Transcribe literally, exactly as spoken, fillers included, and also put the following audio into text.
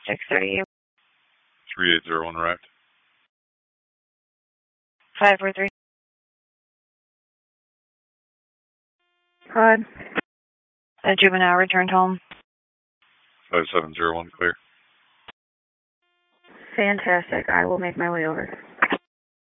six thirty-eight. three eight zero one arrived. five four three. Go ahead. A juvenile returned home. five seven zero one clear. Fantastic. I will make my way over.